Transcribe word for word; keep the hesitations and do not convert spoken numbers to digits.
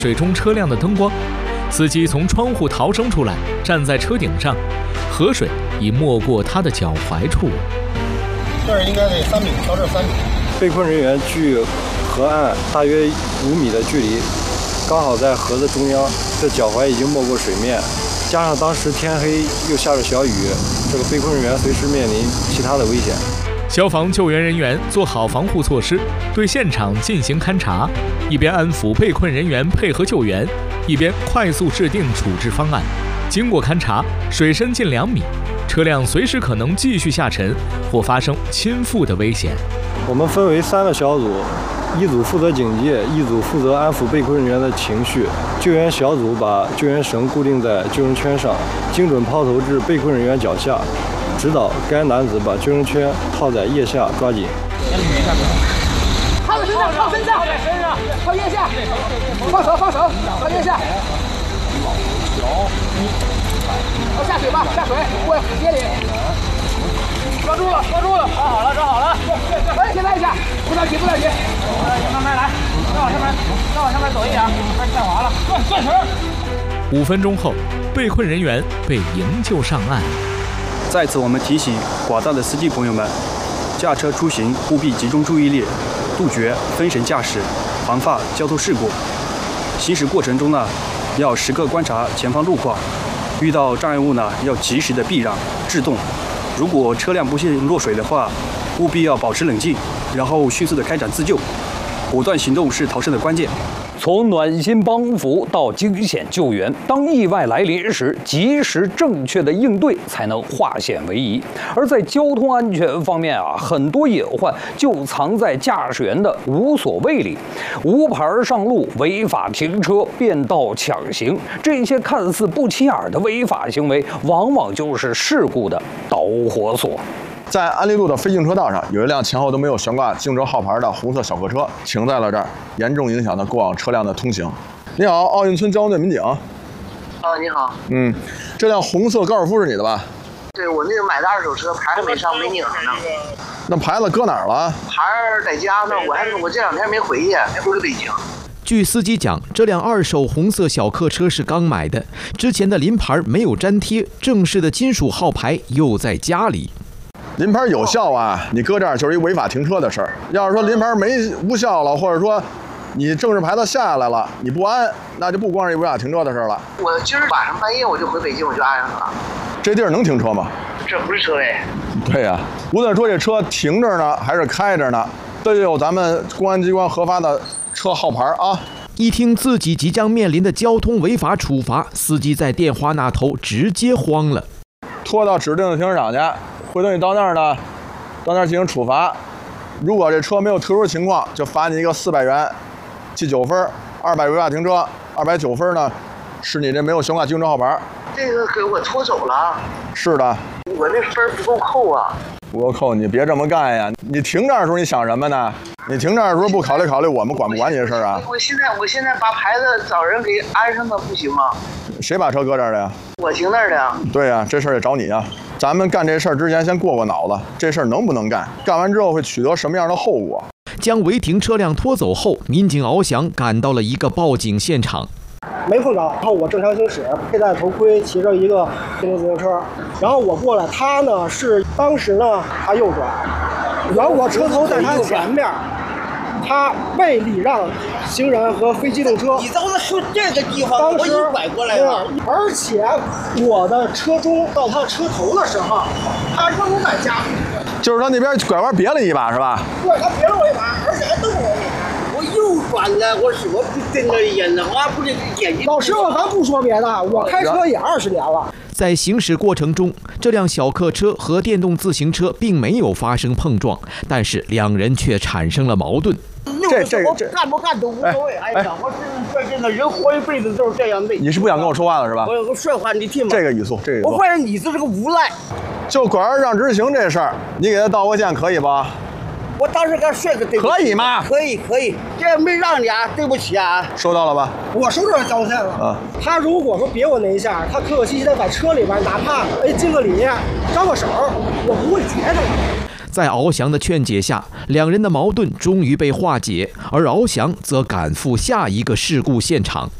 水中车辆的灯光，司机从窗户逃生出来，站在车顶上，河水已没过他的脚踝处。 这儿应该得三米，到这三米。 被困人员距河岸大约五米的距离，刚好在河的中央，这脚踝已经没过水面，加上当时天黑又下着小雨，这个被困人员随时面临其他的危险。 消防救援人员做好防护措施，对现场进行勘查，一边安抚被困人员配合救援，一边快速制定处置方案。经过勘查，水深近两米，车辆随时可能继续下沉或发生倾覆的危险。 我们分为三个小组，一组负责警戒，一组负责安抚被困人员的情绪。救援小组把救援绳固定在救生圈上，精准抛投至被困人员脚下，指导该男子把救生圈套在腋下，抓紧。 靠身上，靠身上，靠腋下，放手，放手，靠腋下。好，下水吧，下水，过接里。抓住了，抓住了，抓好了，抓好了。哎，先拉一下，不着急，不着急，慢慢来，再往上面，再往上面走一点，开始下滑了，断断绳。 五分钟后，被困人员被营救上岸。 在此，我们提醒广大的司机朋友们，驾车出行务必集中注意力，杜绝分神驾驶，防范交通事故。行驶过程中呢，要时刻观察前方路况，遇到障碍物呢，要及时的避让、制动。如果车辆不幸落水的话，务必要保持冷静，然后迅速的开展自救。果断行动是逃生的关键。 从暖心帮扶到惊险救援，当意外来临时，及时正确的应对才能化险为夷。而在交通安全方面啊，很多隐患就藏在驾驶员的无所谓里。无牌上路、违法停车、变道抢行，这些看似不起眼的违法行为，往往就是事故的导火索。 在安利路的非行车道上，有一辆前后都没有悬挂行车号牌的红色小客车停在了这儿，严重影响了过往车辆的通行。你好，奥运村交通队民警。 哦，你好。 嗯，这辆红色高尔夫是你的吧？ 对，我那个买的二手车，牌还没上，没拧上呢。 那牌子搁哪儿了？ 牌在家呢，我还我这两天没回去，没回北京。 据司机讲，这辆二手红色小客车是刚买的，之前的临牌没有粘贴，正式的金属号牌又在家里。 临牌有效啊，你搁这儿就是一违法停车的事儿。要是说临牌没无效了，或者说你正式牌子下来了，你不安，那就不光是一违法停车的事儿了。 我今儿晚上半夜我就回北京，我就安上了。 这地儿能停车吗？ 这不是车位。 对呀、啊，无论说这车停着呢还是开着呢，都有咱们公安机关核发的车号牌啊。 一听自己即将面临的交通违法处罚，司机在电话那头直接慌了。 拖到指定的停车场去。回头你到那儿呢，到那儿进行处罚。如果这车没有特殊情况，就罚你一个四百元，记九分；二百违法停车，二百九分呢，是你这没有悬挂行车号牌。 这个给我拖走了。 是的。 我那分不够扣啊。 不够扣，你别这么干呀！你停这儿的时候你想什么呢？你停这儿的时候不考虑考虑我们管不管你的事儿啊？ 我现在我现在把牌子找人给安上了，不行吗？ 谁把车搁这儿的呀？ 我停那儿的呀。 对呀、啊，这事儿也找你呀。咱们干这事儿之前先过过脑子，这事儿能不能干？干完之后会取得什么样的后果？ 将违停车辆拖走后，民警翱翔赶到了一个报警现场。 没碰着，然后我正常行驶，佩戴头盔，骑着一个电动自行车，然后我过来，他呢是当时呢他右转，然后我车头在他前面，他未礼让行人和非机动车。 你当时说这个地方，我已经拐过来了。 而且我的车中到他车头的时候，他仍在加速。 就是他那边拐弯别了一把是吧？ 对，他别了我一把，而且还瞪我一把。 我右转了，我什么不瞪着眼呢？我不是眼睛。 老师傅，咱不说别的，我开车也二十年了。 在行驶过程中，这辆小客车和电动自行车并没有发生碰撞，但是两人却产生了矛盾。 这这个干不干都无所谓。哎呀，我这这个人活一辈子都是这样的。 你是不想跟我说话了是吧？ 我有个说话你听吗？ 这个语速，这个语速。 我发现你是个无赖。 就拐弯让直行这事儿，你给他道个歉可以吧？ 我当时给他说个对不起。 可以吗？ 可以可以，这没让你啊，对不起啊。 收到了吧？ 我收到道歉了。 啊。 他如果说别我那一下，他客客气气的在车里边，哪怕哎敬个礼、招个手，我不会截他。 在翱翔的劝解下，两人的矛盾终于被化解，而翱翔则赶赴下一个事故现场。